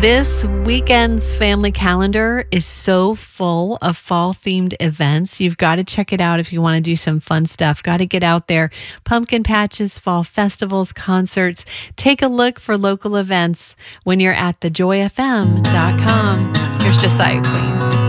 This weekend's family calendar is so full of fall-themed events. You've got to check it out if you want to do some fun stuff. Got to get out there. Pumpkin patches, fall festivals, concerts. Take a look for local events when you're at thejoyfm.com. Here's Josiah Queen.